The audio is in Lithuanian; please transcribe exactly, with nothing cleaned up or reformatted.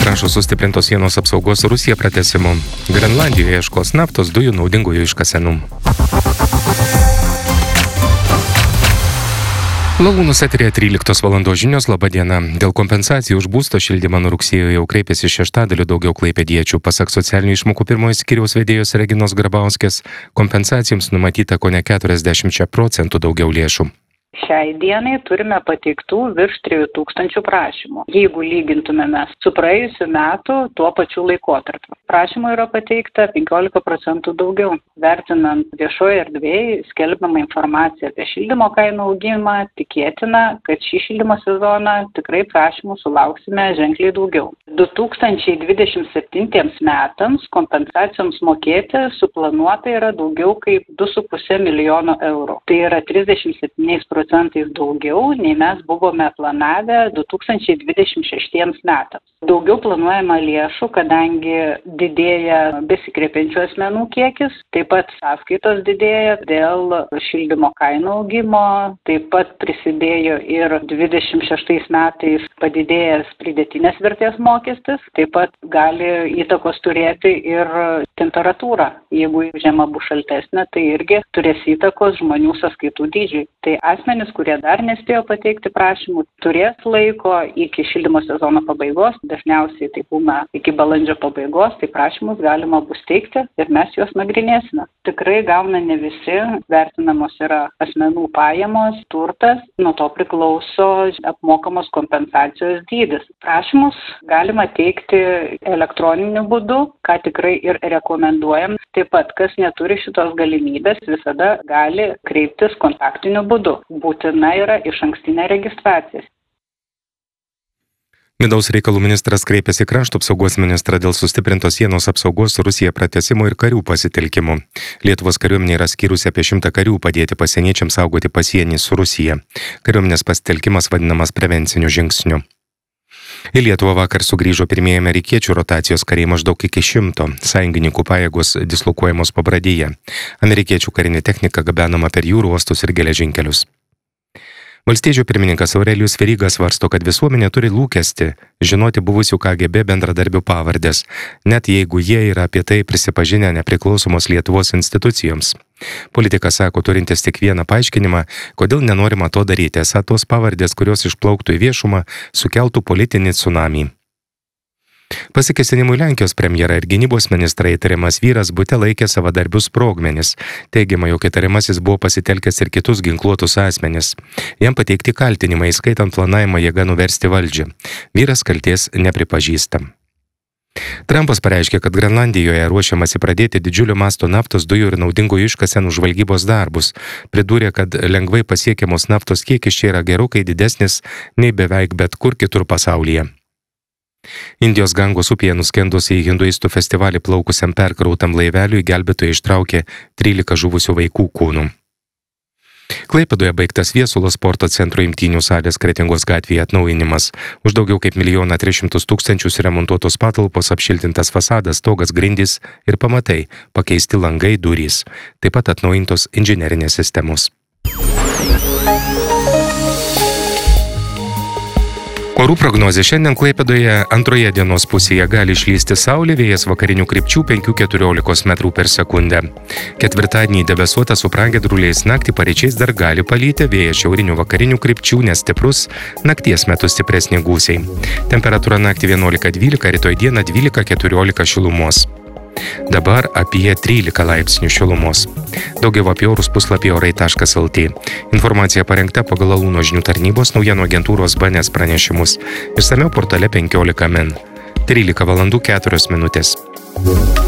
prašo sustiprintos sienos apsaugos su Rusija pratęsimo. Grenlandijoje ieškos naftos dujų naudingųjų iškasenų. Lalūnus eteryje tryliktos valandos žinios, laba diena. Dėl kompensacijų už būsto šildymą nuo rugsėjo jau kreipėsi šeštadaliu daugiau klaipėdiečių. Pasak socialinių išmokų pirmojo skyriaus vedėjos Reginos Grabauskės, kompensacijoms numatyta kone keturiasdešimt procentų daugiau lėšų. Šiai dienai turime pateiktų virš trijų tūkstančių prašymų. Jeigu lygintumėme su praėjusiu metu tuo pačiu laikotarpiu. Prašymų yra pateikta penkiolika procentų daugiau. Vertinant viešoje erdvėje skelbiamą informaciją apie šildymo kainų augimą, tikėtina, kad šį šildymo sezoną tikrai prašymų sulauksime ženkliai daugiau. du tūkstančiai dvidešimt septintiems metams kompensacijoms mokėti suplanuota yra daugiau kaip du su puse milijono eurų. Tai yra trisdešimt septyniais procentais daugiau, nei mes buvome planavę du tūkstančiai dvidešimt šeštiems metams. Daugiau planuojama lėšų, kadangi didėja besikreipiančių asmenų kiekis, taip pat sąskaitos didėja dėl šildymo kainų augimo, taip pat prisidėjo ir dvidešimt šeštais metais padidėjęs pridėtinės vertės mokestis, taip pat gali įtakos turėti ir temperatūra. Jeigu žiema bus šaltesnė, tai irgi turės įtakos žmonių sąskaitų dydžiui. Tai asmenys, kurie dar nespėjo pateikti prašymų, turės laiko iki šildymo sezono pabaigos, dažniausiai tai būna iki balandžio pabaigos, tai prašymus galima bus teikti ir mes juos nagrinėsime. Tikrai gauna ne visi, vertinamos yra asmenų pajamos, turtas, nuo to priklauso apmokamos kompensacijos dydis. Prašymus galima teikti elektroniniu būdu, ką tikrai ir rekomenduojam. Taip pat, kas neturi šitos galimybės, visada gali kreiptis kontaktiniu būdu. Būtina yra išankstinė registracija. Vidaus reikalų ministras kreipėsi krašto apsaugos ministrą dėl sustiprintos sienos apsaugos su Rusija pratęsimo ir karių pasitelkimo. Lietuvos kariuomenė yra skyrusi apie šimtą karių padėti pasieniečiams saugoti pasienį su Rusija. Kariuomenės pasitelkimas vadinamas prevenciniu žingsniu. Į Lietuvą vakar sugrįžo pirmieji amerikiečių rotacijos kariai maždaug iki šimto. Sąjungininkų pajėgos dislokuojamos Pabradėje. Amerikiečių karinė technika gabenama per jūrų uostus ir geležinkelius. Valstiečių pirmininkas Aurelijus Veryga svarsto, kad visuomenė turi lūkestį žinoti buvusių K G B bendradarbių pavardės, net jeigu jie yra apie tai prisipažinę nepriklausomos Lietuvos institucijoms. Politikas sako, turintis tik vieną paaiškinimą, kodėl nenorima to daryti, esą tos pavardės, kurios išplauktų į viešumą, sukeltų politinį tsunamį. Pasikėsinimui Lenkijos premjera ir gynybos ministra įtariamas vyras bute laikė savadarbius sprogmenis. Teigiama, jog įtariamasis buvo pasitelkęs ir kitus ginkluotus asmenis. Jam pateikti kaltinimai, įskaitant planavimą jėga nuversti valdžią. Vyras kaltės nepripažįsta. Trumpas pareiškė, kad Grenlandijoje ruošiamasi pradėti didžiulio masto naftos dujų ir naudingųjų iškasenų žvalgybos darbus. Pridūrė, kad lengvai pasiekiamos naftos kiekis čia yra gerokai didesnis nei beveik bet kur kitur pasaulyje. Indijos Gangos upėje nuskendus į hinduistų festivalį plaukusiam perkrautam laiveliui gelbėtojai ištraukė trylika žuvusių vaikų kūnų. Klaipėdoje baigtas Viesulo sporto centro imtynių salės Kretingos gatvėje atnaujinimas. Už daugiau kaip milijoną tris šimtus tūkstančių remontuotos patalpos, apšiltintas fasadas, stogas, grindys ir pamatai, pakeisti langai, durys. Taip pat atnaujintos inžinerinės sistemos. Orų prognozė. Šiandien Klaipėdoje antroje dienos pusėje gali išlysti saulė, vėjas vakarinių krypčių penki keturiolikos metrų per sekundę. Ketvirtadienį debesuota su pragiedruliais, naktį paryčiais dar gali palyti, vėjas šiaurinių vakarinių krypčių nestiprus, nakties metu stipresni gūsiai. Temperatūra naktį vienuolika dvylika, rytoj dieną dvylika keturiolika šilumos. Dabar apie trylika laipsnių šilumos. Daugiau apie orus puslapyje orai taškas el tė. Informacija parengta pagal Lalūno žinių tarnybos naujienų agentūros B N S pranešimus. Išsamiau portale penkiolika min. trylika valandų keturios minutės.